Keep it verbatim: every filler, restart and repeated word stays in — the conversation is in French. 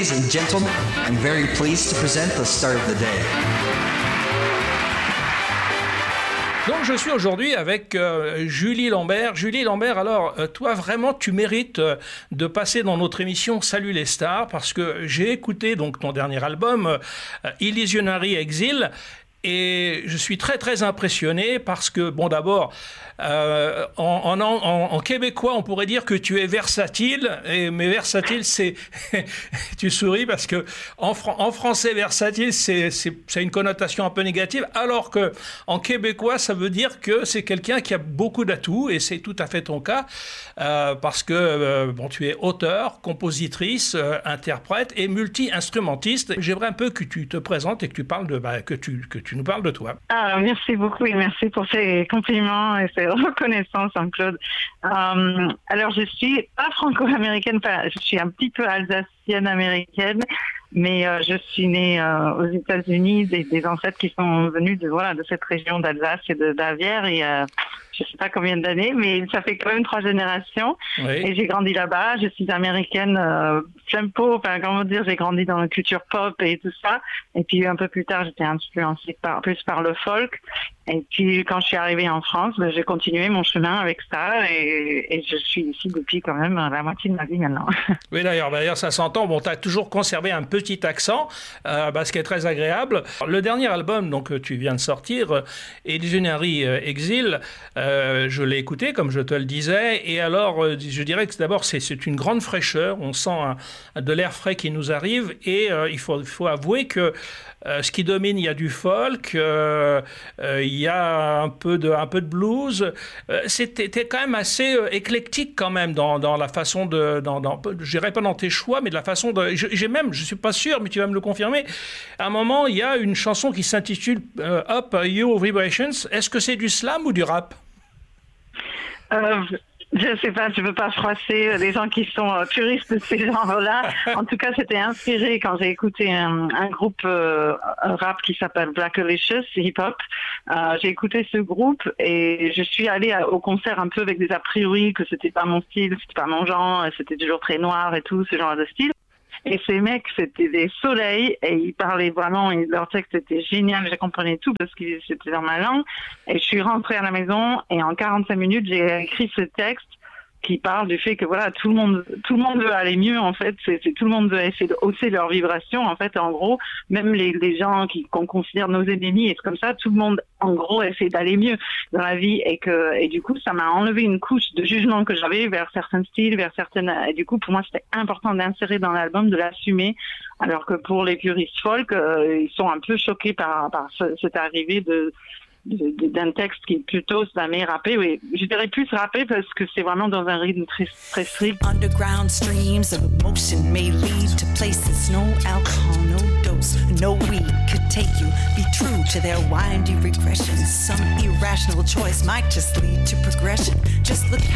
Ladies and gentlemen, I'm very pleased to present the star of the day. Donc je suis aujourd'hui avec euh, Julie Lambert. Julie Lambert, alors euh, toi vraiment tu mérites euh, de passer dans notre émission Salut les stars parce que j'ai écouté donc ton dernier album euh, Illusionary Exile et je suis très très impressionné parce que bon d'abord euh, en, en, en, en québécois on pourrait dire que tu es versatile et, mais versatile c'est tu souris parce que en, fran- en français versatile c'est, c'est, c'est une connotation un peu négative alors que en québécois ça veut dire que c'est quelqu'un qui a beaucoup d'atouts et c'est tout à fait ton cas euh, parce que euh, bon tu es auteur, compositrice, euh, interprète et multi-instrumentiste. J'aimerais un peu que tu te présentes et que tu parles de bah, que tu que tu nous parles de toi. Ah, merci beaucoup et merci pour ces compliments et ces reconnaissances, Jean-Claude. Euh, alors, je suis pas franco-américaine, enfin, je suis un petit peu alsacienne-américaine, mais euh, je suis née euh, aux États-Unis, des, des ancêtres qui sont venus de voilà de cette région d'Alsace et de d'Avière et euh, je sais pas combien d'années, mais ça fait quand même trois générations. Oui. Et j'ai grandi là-bas. Je suis américaine, euh, plein pot. Enfin, comment dire, j'ai grandi dans la culture pop et tout ça. Et puis un peu plus tard, j'étais influencée par plus par le folk. Et puis quand je suis arrivée en France, ben, j'ai continué mon chemin avec ça et, et je suis ici depuis quand même la moitié de ma vie maintenant. Oui, d'ailleurs, d'ailleurs ça s'entend. Bon, tu as toujours conservé un petit accent, euh, bah, ce qui est très agréable. Le dernier album, donc tu viens de sortir, Illusionary Exile. Euh, je l'ai écouté, comme je te le disais, et alors, euh, je dirais que d'abord, c'est, c'est une grande fraîcheur, on sent un, de l'air frais qui nous arrive, et euh, il faut, il faut avouer que euh, ce qui domine, il y a du folk, euh, euh, il y a un peu de, un peu de blues, euh, c'était, c'était quand même assez euh, éclectique quand même dans, dans la façon de, dans, dans, je dirais pas dans tes choix, mais de la façon de, j'ai même, je suis pas sûr, mais tu vas me le confirmer, à un moment, il y a une chanson qui s'intitule euh, Up Your Vibrations, est-ce que c'est du slam ou du rap? Euh, je sais pas, je veux pas froisser les gens qui sont euh, puristes de ces genres-là. En tout cas, c'était inspiré quand j'ai écouté un, un groupe euh, un rap qui s'appelle Blackalicious Hip Hop. Euh, j'ai écouté ce groupe et je suis allée à, au concert un peu avec des a priori que c'était pas mon style, c'était pas mon genre, c'était toujours très noir et tout, ce genre de style. Et ces mecs, c'était des soleils et ils parlaient vraiment, et leur texte était génial, je comprenais tout parce que c'était dans ma langue. Et je suis rentrée à la maison et en quarante-cinq minutes, j'ai écrit ce texte qui parle du fait que voilà, tout le monde, tout le monde veut aller mieux, en fait. C'est, c'est tout le monde veut essayer de hausser leur vibration, en fait. En gros, même les, les gens qui, qu'on considère nos ennemis et comme ça, tout le monde, en gros, essaie d'aller mieux dans la vie et que, et du coup, ça m'a enlevé une couche de jugement que j'avais vers certains styles, vers certaines, et du coup, pour moi, c'était important d'insérer dans l'album, de l'assumer. Alors que pour les puristes folk, euh, ils sont un peu choqués par, par ce, cette arrivée de, De, de, d'un texte qui est plutôt slamé, rappé, oui. Je dirais plus rappé parce que c'est vraiment dans un rythme très, très strict. Underground streams of emotion may lead to places no alcohol, no dose, no weed could take you. Be true to their windy regressions. Some irrational choice might just lead to progression. Just look